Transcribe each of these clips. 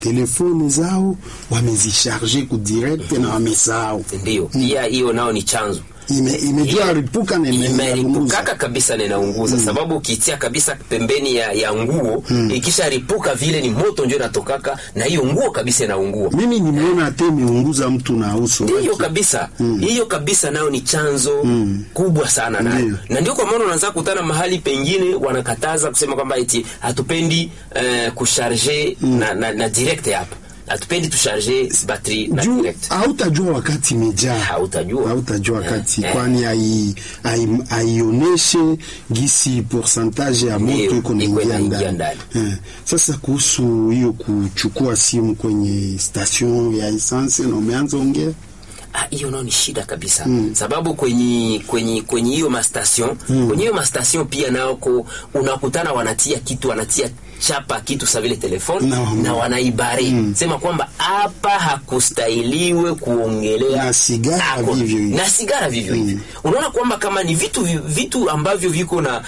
telefoni zao wamezisharge ku direct na wamesahau. Ndio. Pia hiyo nao ni chanzo. Imejua ripuka na imeripuka kabisa na inaunguza, sababu ukitia kabisa pembeni ya nguo ikisha ripuka vile ni moto ndio inatokaka na hiyo nguo kabisa inaungua. Mimi nimeona hata imeunguza mtu na uso. Hiyo kabisa. Hiyo kabisa nao ni chanzo kubwa sana nayo. Na ndio kwa maana unaanza kutana mahali pengine wanakataza kusema kwamba eti hatupendi kusharge na direct hapa. Hatupendi tusharge batterie na direct. Hautajua wakati imejaa. Hautajua wakati kwani haioneshe gisi pourcentage ya moto iko naingia ndani. Sasa kuhusu hiyo kuchukua simu kwenye station ya essence na umeanza ongea. Hiyo nao ni shida kabisa. Sababu kwenye hiyo mastation, kwenye hiyo mastation pia nao unakutana wanatia chapa kitu sa vile telefoni na wanaibari. Sema kwamba hapa hakustahiliwe kuongelea na sigara vivyo hivi. Unaona kwamba kama ni vitu ambavyo viko na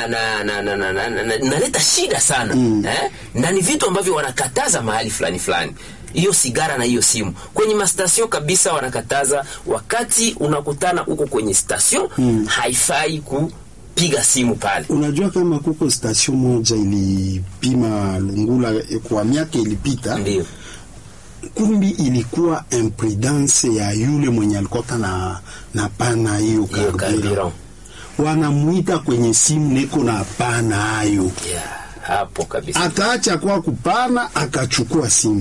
naleta shida sana. Na ni vitu ambavyo wanakataza mahali fulani. Hiyo sigara na hiyo simu. Kwenye mastation kabisa wanakataza, wakati unakutana huko kwenye station haifai kupiga simu pale. Unajua kama kuko station moja ilipima Lungula kwa miaka ilipita. Ndio. Kumbi ilikuwa imprudence ya yule mwenye alikuwa na pana hiyo carburant. Wanamuita kwenye simu neko na pana hayo. Hapo kabisa. Akaacha kwa kupana akachukua simu.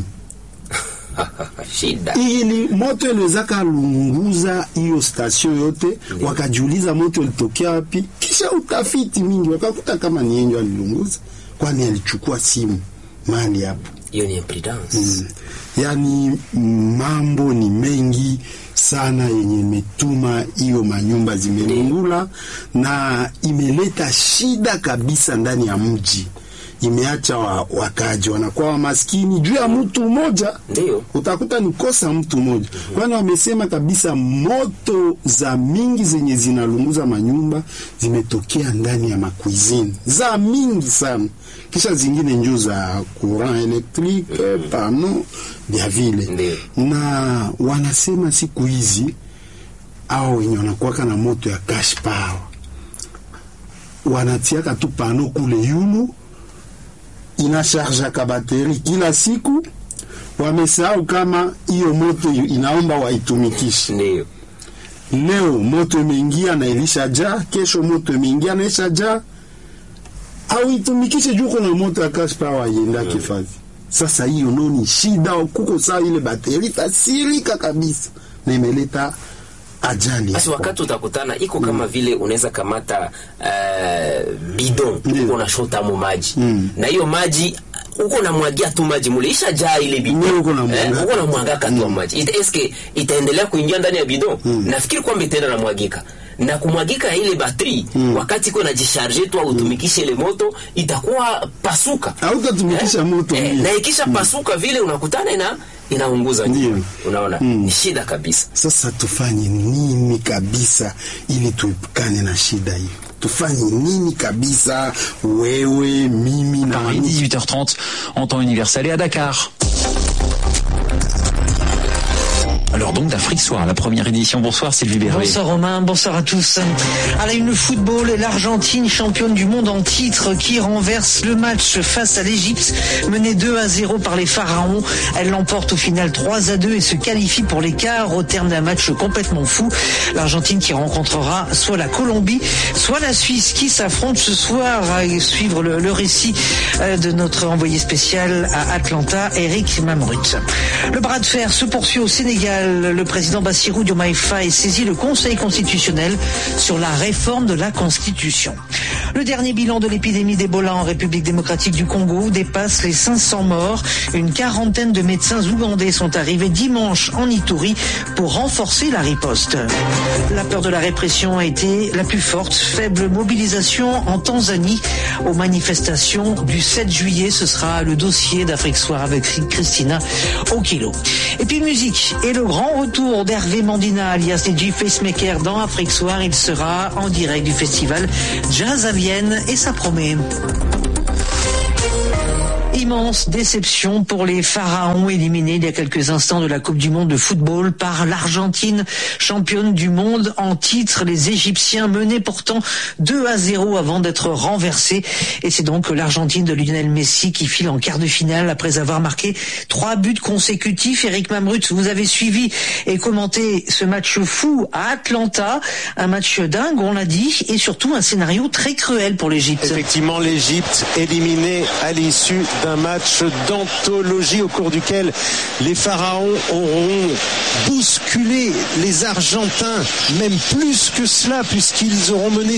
Shida. Ili moto iliweza kalunguza hiyo station yote. Wakajiuliza moto ilitokea wapi. Kisha utafiti mingi wakakuta kama ni yeye alilunguza, kwani alichukua simu mali hapo. Hiyo ni imprudence. Yani mambo ni mengi sana yenye imetuma hiyo manyumba zimelungula na imeleta shida kabisa ndani ya mji. Imeacha wakaji wanakuwa maskini juu ya mtu mmoja. Ndio. Utakuta ni kosa mtu mmoja. Kwani wamesema kabisa moto za mingi zenye zinalunguza manyumba zimetokea ndani ya makuizini. Za mingi sana. Kisha zingine njoo za courant electrique, pano, bia vile. Ndio. Na wanasema siku hizi hao wenye wanakuwa na moto ya cash power wanatiaka tu pano kule yulu inasharja ka bateri kila siku. Wamesahau kama hiyo moto inaomba waitumikishe. Ndio. Leo moto imeingia na ilishajaa, kesho moto imeingia na ilishajaa. Au itumikishe juu kuna moto ya cash power yenda kifazi. Sasa hiyo ni shida kuko saa ile bateri tasirika kabisa na imeleta ajali. Basi wakati utakutana iko kama vile unaweza kamata bidon uko na shota mu maji. Na hiyo maji uko na mwagia tu maji mule ishajaa ile bidon. Uko na mwagaka tu maji. Eske itaendelea kuingia ndani ya bidon? Nafikiri kwamba itaenda na mwagika. Na kumwagika ile batterie wakati iko najisharge tu au utumikishe ile moto itakuwa pasuka. Hautatumikisha moto. Na ikisha pasuka vile unakutana inaunguza nyumba. Unaona? Ni shida kabisa. Sasa tufanye nini kabisa ili tuepukane na shida hiyo? Tufanye nini kabisa wewe, mimi na Paris 18h30 en temps universel et à Dakar. Alors donc d'Afrique Soir, la première édition. Bonsoir Sylvie Berruet. Bonsoir Romain, bonsoir à tous. À la une football, l'Argentine championne du monde en titre qui renverse le match face à l'Égypte, menée 2-0 par les Pharaons. Elle l'emporte au final 3-2 et se qualifie pour les quarts au terme d'un match complètement fou. L'Argentine qui rencontrera soit la Colombie, soit la Suisse qui s'affrontent ce soir. À suivre le récit de notre envoyé spécial à Atlanta, Eric Mamrut. Le bras de fer se poursuit au Sénégal. Le président Bassirou Diomaye Faye saisit le Conseil constitutionnel sur la réforme de la Constitution. Le dernier bilan de l'épidémie d'Ebola en République démocratique du Congo dépasse les 500 morts. Une quarantaine de médecins ougandais sont arrivés dimanche en Ituri pour renforcer la riposte. La peur de la répression a été la plus forte. Faible mobilisation en Tanzanie aux manifestations du 7 juillet. Ce sera le dossier d'Afrique Soir avec Christina Okilo. Et puis musique et le grand retour d'Hervé Mandina alias DJ Facemaker dans Afrique Soir. Il sera en direct du festival Jazz à Vienne et ça promet. Immense déception pour les Pharaons éliminés il y a quelques instants de la Coupe du Monde de football par l'Argentine, championne du monde en titre. Les Égyptiens menaient pourtant 2-0 avant d'être renversés. Et c'est donc l'Argentine de Lionel Messi qui file en quart de finale après avoir marqué 3 buts consécutifs. Eric Mamrut, vous avez suivi et commenté ce match fou à Atlanta. Un match dingue, on l'a dit, et surtout un scénario très cruel pour l'Égypte. Effectivement, l'Égypte éliminée à l'issue d'un match d'anthologie au cours duquel les Pharaons auront bousculé les Argentins, même plus que cela, puisqu'ils auront mené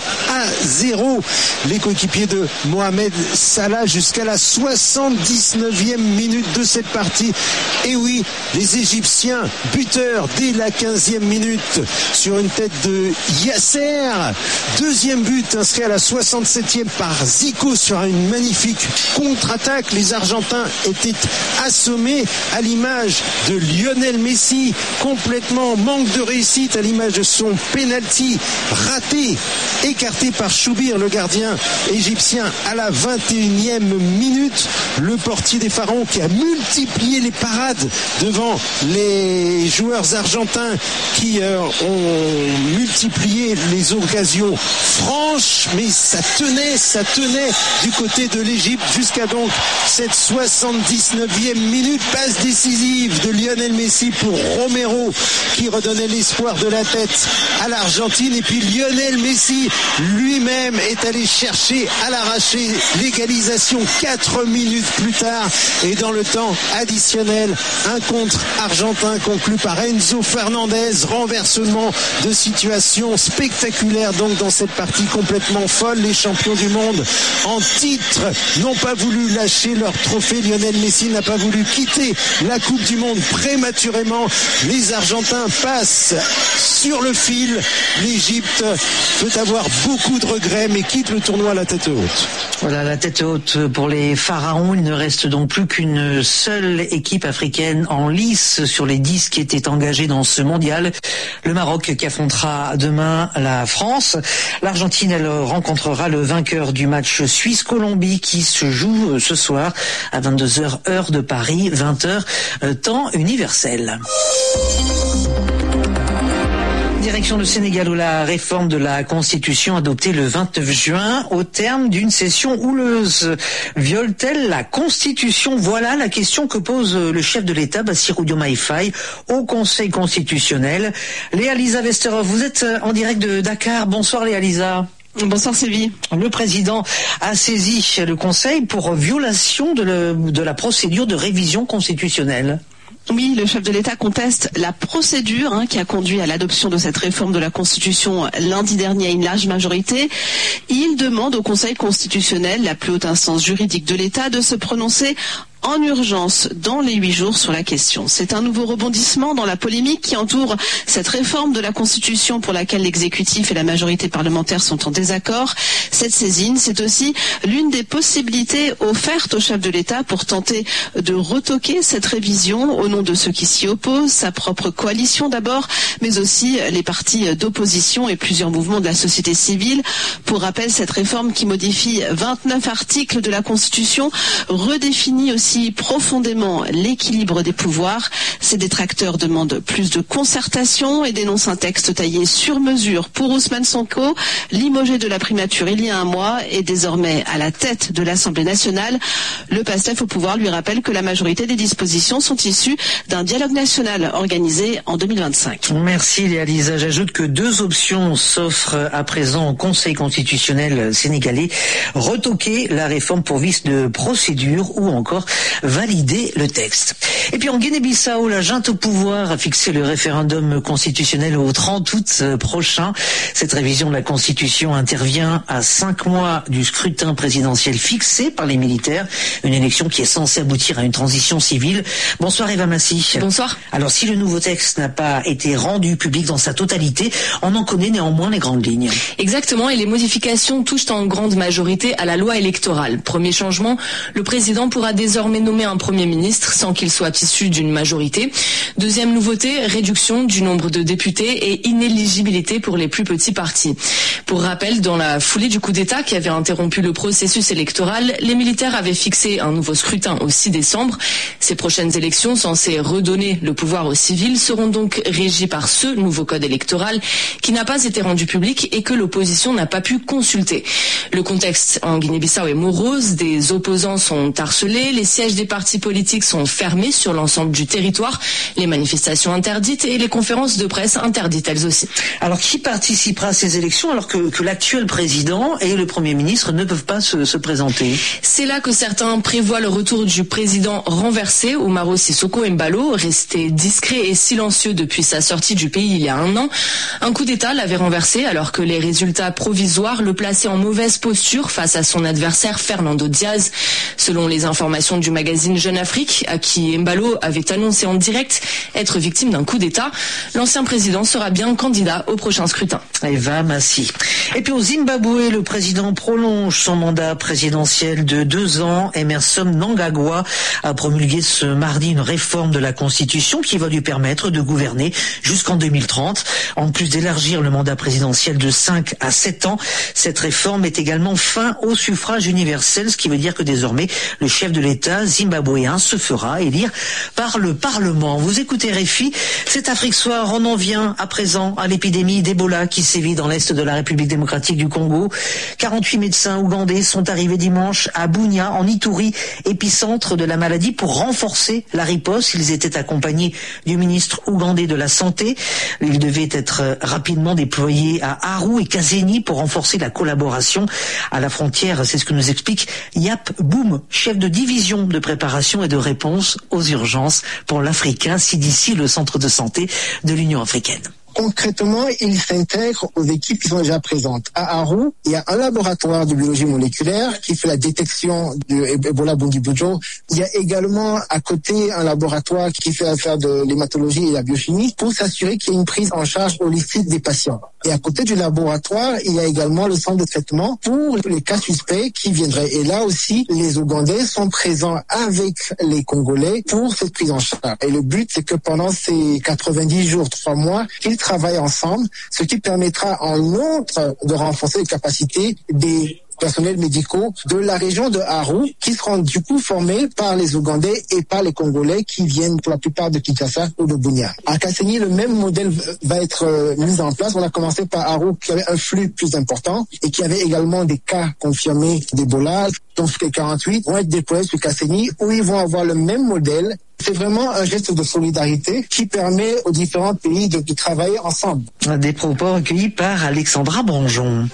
2-0 les coéquipiers de Mohamed Salah jusqu'à la 79e minute de cette partie. Et oui, les Égyptiens, buteurs dès la 15e minute sur une tête de Yasser. Deuxième but inscrit à la 67e par Zico sur une magnifique contre-attaque. Les Argentins étaient assommés à l'image de Lionel Messi, complètement manque de réussite à l'image de son penalty raté, écarté par Choubir, le gardien égyptien, à la 21e minute. Le portier des Pharaons qui a multiplié les parades devant les joueurs argentins qui ont multiplié les occasions franches, mais ça tenait du côté de l'Égypte jusqu'à donc cette 79e minute. Passe décisive de Lionel Messi pour Romero qui redonnait l'espoir de la tête à l'Argentine, et puis Lionel Messi lui-même est allé chercher à l'arraché l'égalisation 4 minutes plus tard, et dans le temps additionnel un contre argentin conclu par Enzo Fernandez. Renversement de situation spectaculaire donc dans cette partie complètement folle. Les champions du monde en titre n'ont pas voulu lâcher leur trophée. Lionel Messi n'a pas voulu quitter la Coupe du Monde prématurément. Les Argentins passent sur le fil. L'Égypte peut avoir beaucoup de regrets mais quitte le tournoi à la tête haute. Voilà, la tête haute pour les Pharaons. Il ne reste donc plus qu'une seule équipe africaine en lice sur les 10 qui étaient engagés dans ce mondial. Le Maroc qui affrontera demain la France. L'Argentine, elle rencontrera le vainqueur du match Suisse-Colombie qui se joue ce soir à 22h heure de Paris, 20h temps universel. Direction le Sénégal où la réforme de la Constitution adoptée le 29 juin au terme d'une session houleuse. Viole-t-elle la Constitution? Voilà la question que pose le chef de l'État, Bassirou Diomaye Faye, au Conseil constitutionnel. Léa-Lisa Westerhoff, vous êtes en direct de Dakar. Bonsoir Léa-Lisa. Bonsoir Sylvie. Le président a saisi le Conseil pour violation de la procédure de révision constitutionnelle. Oui, le chef de l'État conteste la procédure qui a conduit à l'adoption de cette réforme de la Constitution lundi dernier à une large majorité. Il demande au Conseil constitutionnel, la plus haute instance juridique de l'État, de se prononcer en urgence dans les 8 jours sur la question. C'est un nouveau rebondissement dans la polémique qui entoure cette réforme de la Constitution pour laquelle l'exécutif et la majorité parlementaire sont en désaccord. Cette saisine, c'est aussi l'une des possibilités offertes au chef de l'État pour tenter de retoquer cette révision au nom de ceux qui s'y opposent, sa propre coalition d'abord, mais aussi les partis d'opposition et plusieurs mouvements de la société civile. Pour rappel, cette réforme qui modifie 29 articles de la Constitution redéfinit aussi profondément l'équilibre des pouvoirs. Ses détracteurs demandent plus de concertation et dénoncent un texte taillé sur mesure pour Ousmane Sonko, limogé de la primature il y a un mois et désormais à la tête de l'Assemblée nationale. Le PASTEF au pouvoir lui rappelle que la majorité des dispositions sont issues d'un dialogue national organisé en 2025. Merci Léa-Lisa. J'ajoute que 2 options s'offrent à présent au Conseil constitutionnel sénégalais. Retoquer la réforme pour vice de procédure ou encore valider le texte. Et puis en Guinée-Bissau, la junte au pouvoir a fixé le référendum constitutionnel au 30 août prochain. Cette révision de la Constitution intervient à 5 mois du scrutin présidentiel fixé par les militaires. Une élection qui est censée aboutir à une transition civile. Bonsoir Eva Massy. Bonsoir. Alors si le nouveau texte n'a pas été rendu public dans sa totalité, on en connaît néanmoins les grandes lignes. Exactement, et les modifications touchent en grande majorité à la loi électorale. Premier changement, le président pourra désormais désormais nommer un Premier ministre sans qu'il soit issu d'une majorité. Deuxième nouveauté, réduction du nombre de députés et inéligibilité pour les plus petits partis. Pour rappel, dans la foulée du coup d'État qui avait interrompu le processus électoral, les militaires avaient fixé un nouveau scrutin au 6 décembre. Ces prochaines élections, censées redonner le pouvoir aux civils, seront donc régies par ce nouveau code électoral qui n'a pas été rendu public et que l'opposition n'a pas pu consulter. Le contexte en Guinée-Bissau est morose, des opposants sont harcelés, les sièges des partis politiques sont fermés sur l'ensemble du territoire, les manifestations interdites et les conférences de presse interdites elles aussi. Alors qui participera à ces élections alors que l'actuel président et le Premier ministre ne peuvent pas se présenter? C'est là que certains prévoient le retour du président renversé, Umaro Sissoco Embalo, resté discret et silencieux depuis sa sortie du pays il y a un an. Un coup d'État l'avait renversé alors que les résultats provisoires le plaçaient en mauvaise posture face à son adversaire Fernando Diaz. Selon les informations du magazine Jeune Afrique, à qui Embalo avait annoncé en direct être victime d'un coup d'État, l'ancien président sera bien candidat au prochain scrutin. Eva Massi. Et puis au Zimbabwe, le président prolonge son mandat présidentiel de 2 ans. Emerson Mnangagwa a promulgué ce mardi une réforme de la Constitution qui va lui permettre de gouverner jusqu'en 2030. En plus d'élargir le mandat présidentiel de 5 à 7 ans, cette réforme met également fin au suffrage universel, ce qui veut dire que désormais le chef de l'État zimbabwéen se fera élire par le Parlement. Vous écoutez RFI, c'est Afrique Soir, on en vient à présent à l'épidémie d'Ebola qui sévit dans l'est de la République démocratique du Congo. 48 médecins ougandais sont arrivés dimanche à Bunia, en Ituri, épicentre de la maladie, pour renforcer la riposte. Ils étaient accompagnés du ministre ougandais de la Santé. Ils devaient être rapidement déployés à Aru et Kasenyi pour renforcer la collaboration à la frontière. C'est ce que nous explique Yap Boum, chef de division de préparation et de réponse aux urgences pour l'Africain CDC, le centre de santé de l'Union africaine. Concrètement, ils s'intègrent aux équipes qui sont déjà présentes. À Aru, il y a un laboratoire de biologie moléculaire qui fait la détection de Ebola Bundibugyo. Il y a également à côté un laboratoire qui fait affaire de l'hématologie et la biochimie pour s'assurer qu'il y ait une prise en charge holistique des patients. Et à côté du laboratoire, il y a également le centre de traitement pour les cas suspects qui viendraient. Et là aussi, les Ougandais sont présents avec les Congolais pour cette prise en charge. Et le but, c'est que pendant ces 90 jours, 3 mois, qu'ils travaillent ensemble, ce qui permettra en outre de renforcer les capacités des personnels médicaux de la région de Aru qui seront du coup formés par les Ougandais et par les Congolais qui viennent pour la plupart de Kinshasa ou de Bunia. À Kasenyi, le même modèle va être mis en place. On a commencé par Aru qui avait un flux plus important et qui avait également des cas confirmés d'Ebola. Donc les 48 vont être déployés sur Kasenyi où ils vont avoir le même modèle. C'est vraiment un geste de solidarité qui permet aux différents pays de travailler ensemble. Des propos recueillis par Alexandra Branjon.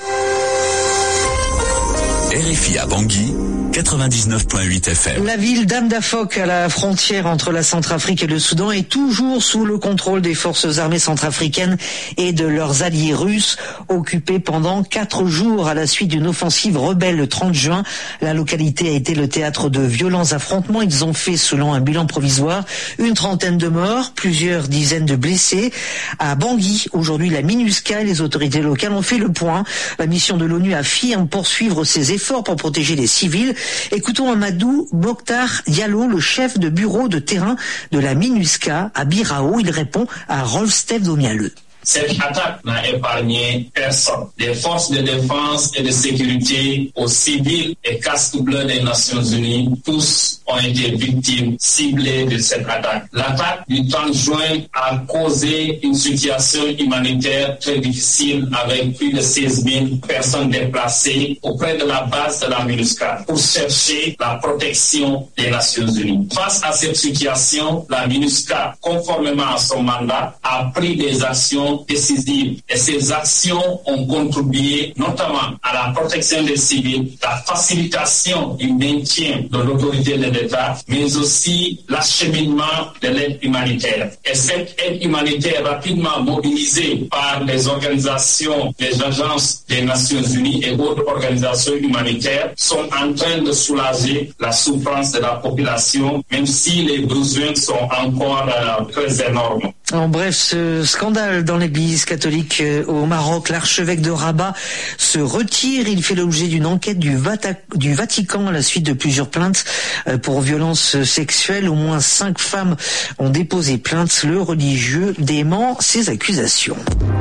RFI à Bangui, 99.8 FM. La ville d'Amdafok, à la frontière entre la Centrafrique et le Soudan, est toujours sous le contrôle des forces armées centrafricaines et de leurs alliés russes, occupée pendant 4 jours à la suite d'une offensive rebelle le 30 juin. La localité a été le théâtre de violents affrontements. Ils ont fait, selon un bilan provisoire, une 30aine de morts, plusieurs dizaines de blessés. À Bangui, aujourd'hui, la MINUSCA et les autorités locales ont fait le point. La mission de l'ONU affirme poursuivre ses efforts pour protéger les civils. Écoutons Amadou Mokhtar Diallo, le chef de bureau de terrain de la MINUSCA à Birao. Il répond à Rolf Steve Domialeux. Cette attaque n'a épargné personne. Des forces de défense et de sécurité aux civils et casques bleus des Nations Unies, tous ont été victimes ciblées de cette attaque. L'attaque du 30 juin a causé une situation humanitaire très difficile avec plus de 16 000 personnes déplacées auprès de la base de la MINUSCA pour chercher la protection des Nations Unies. Face à cette situation, la MINUSCA, conformément à son mandat, a pris des actions décisives. Et ces actions ont contribué notamment à la protection des civils, la facilitation du maintien de l'autorité de l'État, mais aussi l'acheminement de l'aide humanitaire. Et cette aide humanitaire rapidement mobilisée par les organisations, les agences des Nations Unies et autres organisations humanitaires sont en train de soulager la souffrance de la population, même si les besoins sont encore très énormes. En bref, ce scandale dans les l'Église catholique au Maroc. L'archevêque de Rabat se retire. Il fait l'objet d'une enquête du Vatican à la suite de plusieurs plaintes pour violences sexuelles. Au moins 5 femmes ont déposé plainte. Le religieux dément ces accusations.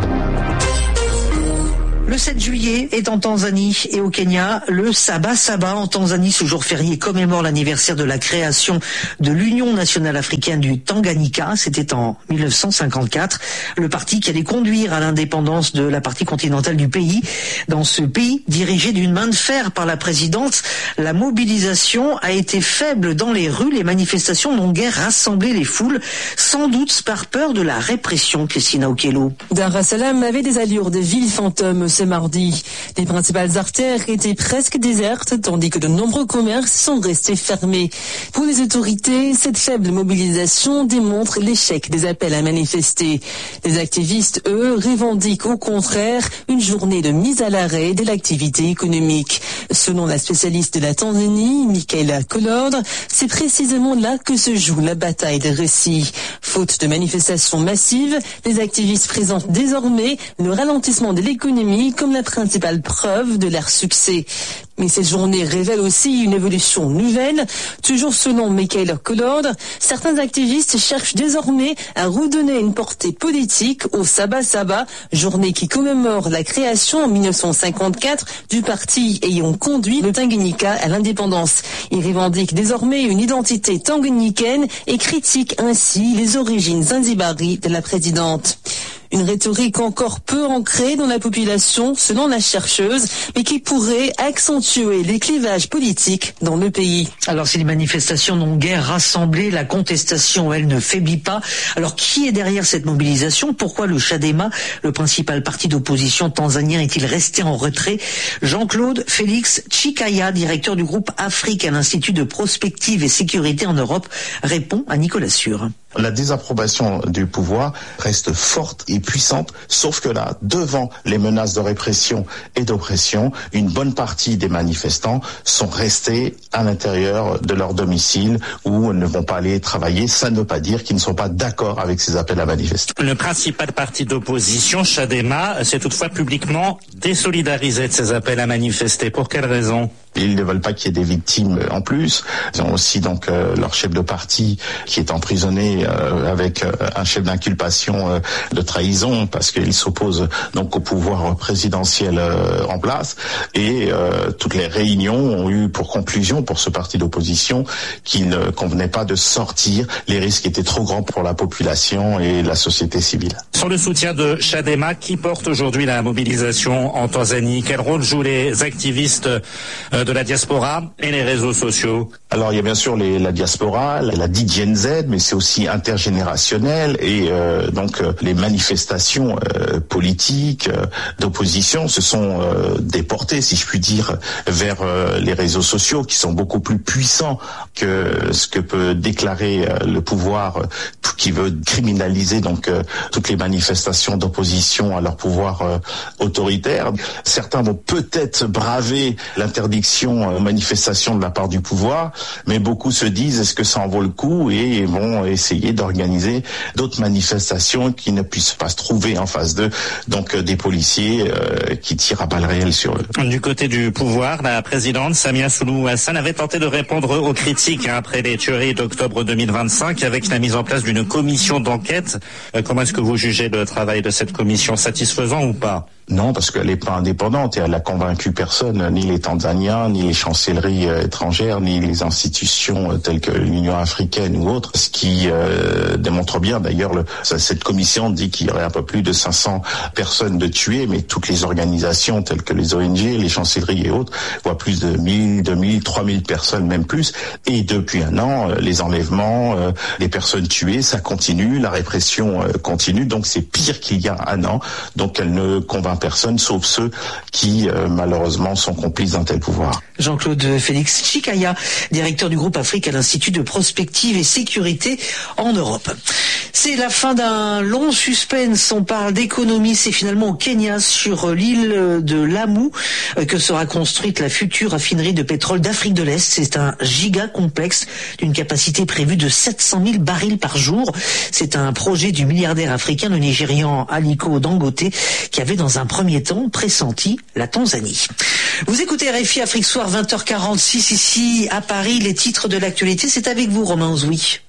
Le 7 juillet est en Tanzanie et au Kenya. Le Sabasaba en Tanzanie, ce jour férié, commémore l'anniversaire de la création de l'Union nationale africaine du Tanganyika. C'était en 1954. Le parti qui allait conduire à l'indépendance de la partie continentale du pays. Dans ce pays, dirigé d'une main de fer par la présidente, la mobilisation a été faible dans les rues. Les manifestations n'ont guère rassemblé les foules, sans doute par peur de la répression. Christina Okello. Dar es Salaam avait des allures de ville fantôme ce mardi. Les principales artères étaient presque désertes, tandis que de nombreux commerces sont restés fermés. Pour les autorités, cette faible mobilisation démontre l'échec des appels à manifester. Les activistes, eux, revendiquent au contraire une journée de mise à l'arrêt de l'activité économique. Selon la spécialiste de la Tanzanie, Michaela Kolodre, c'est précisément là que se joue la bataille des récits. Faute de manifestations massives, les activistes présentent désormais le ralentissement de l'économie comme la principale preuve de leur succès. Mais cette journée révèle aussi une évolution nouvelle. Toujours selon Michaela Kolodre, certains activistes cherchent désormais à redonner une portée politique au Sabasaba, journée qui commémore la création en 1954 du parti ayant conduit le Tanganyika à l'indépendance. Ils revendiquent désormais une identité tanganyikaine et critiquent ainsi les origines zanzibari de la présidente. Une rhétorique encore peu ancrée dans la population, selon la chercheuse, mais qui pourrait accentuer les clivages politiques dans le pays. Alors si les manifestations n'ont guère rassemblé, la contestation, elle, ne faiblit pas. Alors qui est derrière cette mobilisation? Pourquoi le Chadema, le principal parti d'opposition tanzanien, est-il resté en retrait? Jean-Claude Félix Chikaya, directeur du groupe Afrique à l'Institut de prospective et sécurité en Europe, répond à Nicolas Sûr. La désapprobation du pouvoir reste forte et puissante, sauf que là, devant les menaces de répression et d'oppression, une bonne partie des manifestants sont restés à l'intérieur de leur domicile ou ne vont pas aller travailler. Ça ne veut pas dire qu'ils ne sont pas d'accord avec ces appels à manifester. Le principal parti d'opposition, Chadema, s'est toutefois publiquement désolidarisé de ces appels à manifester. Pour quelle raison? Ils ne veulent pas qu'il y ait des victimes en plus. Ils ont aussi donc leur chef de parti qui est emprisonné avec un chef d'inculpation de trahison parce qu'il s'oppose donc au pouvoir présidentiel en place. Et toutes les réunions ont eu pour conclusion pour ce parti d'opposition qu'il ne convenait pas de sortir. Les risques étaient trop grands pour la population et la société civile. Sur le soutien de Chadema, qui porte aujourd'hui la mobilisation en Tanzanie? Quel rôle jouent les activistes de la diaspora et les réseaux sociaux? Alors il y a bien sûr la diaspora, la dite Gen Z, mais c'est aussi intergénérationnel et donc les manifestations politiques d'opposition se sont déportées, si je puis dire, vers les réseaux sociaux qui sont beaucoup plus puissants que ce que peut déclarer le pouvoir qui veut criminaliser donc toutes les manifestations d'opposition à leur pouvoir autoritaire. Certains vont peut-être braver l'interdiction aux manifestations de la part du pouvoir, mais beaucoup se disent est-ce que ça en vaut le coup et vont essayer d'organiser d'autres manifestations qui ne puissent pas se trouver en face d'eux, donc des policiers qui tirent à balles réelles sur eux. Du côté du pouvoir, la présidente Samia Suluhu Hassan avait tenté de répondre aux critiques après les tueries d'octobre 2025 avec la mise en place d'une commission d'enquête. Comment est-ce que vous jugez le travail de cette commission? Satisfaisant ou pas? Non, parce qu'elle n'est pas indépendante et elle n'a convaincu personne, ni les Tanzaniens, ni les chancelleries étrangères, ni les institutions telles que l'Union africaine ou autres. Ce qui démontre bien, d'ailleurs, cette commission dit qu'il y aurait un peu plus de 500 personnes de tuées, mais toutes les organisations telles que les ONG, les chancelleries et autres voient plus de 1000, 2000, 3000 personnes, même plus. Et depuis un an, les enlèvements, les personnes tuées, ça continue, la répression continue. Donc c'est pire qu'il y a un an. Donc elle ne convainc personne, sauf ceux qui, malheureusement, sont complices d'un tel pouvoir. Jean-Claude Félix Chikaya, directeur du groupe Afrique à l'Institut de prospective et sécurité en Europe. C'est la fin d'un long suspense. On parle d'économie. C'est finalement au Kenya, sur l'île de Lamu, que sera construite la future raffinerie de pétrole d'Afrique de l'Est. C'est un giga complexe d'une capacité prévue de 700 000 barils par jour. Carrefour. C'est un projet du milliardaire africain, le Nigérian Aliko Dangote, qui avait dans un premier temps pressenti la Tanzanie. Vous écoutez RFI Afrique Soir, 20h46 ici à Paris. Les titres de l'actualité, c'est avec vous, Romain Ozoui.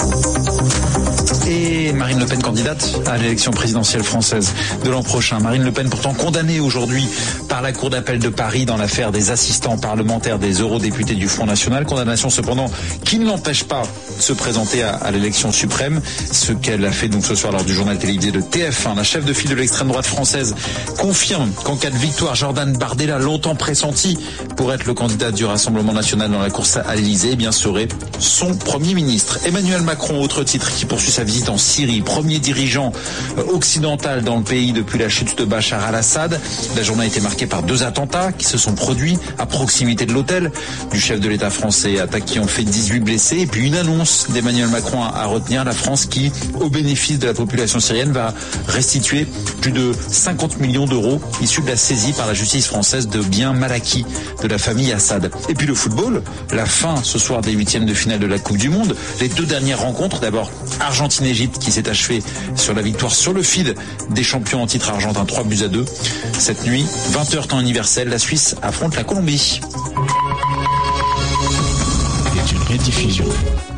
Et Marine Le Pen candidate à l'élection présidentielle française de l'an prochain. Marine Le Pen pourtant condamnée aujourd'hui par la Cour d'appel de Paris dans l'affaire des assistants parlementaires des eurodéputés du Front National. Condamnation cependant qui ne l'empêche pas de se présenter à l'élection suprême. Ce qu'elle a fait donc ce soir lors du journal télévisé de TF1. La chef de file de l'extrême droite française confirme qu'en cas de victoire, Jordan Bardella, longtemps pressenti pour être le candidat du Rassemblement national dans la course à l'Élysée, eh bien serait son Premier ministre. Emmanuel Macron, autre titre, qui poursuit sa visite en Syrie, premier dirigeant occidental dans le pays depuis la chute de Bachar al-Assad. La journée a été marquée par 2 attentats qui se sont produits à proximité de l'hôtel du chef de l'État français, attaques qui ont fait 18 blessés, et puis une annonce d'Emmanuel Macron à retenir, la France qui, au bénéfice de la population syrienne, va restituer plus de 50 millions d'euros issus de la saisie par la justice française de biens mal acquis de la famille Assad. Et puis le football, la fin ce soir des 8e de finale de la Coupe du Monde, les 2 dernières rencontres, d'abord Argentine-Égypte qui s'est achevée sur la victoire sur le fil des champions en titre argentin 3-2. Cette nuit, 20h temps universel, la Suisse affronte la Colombie. C'est une rediffusion.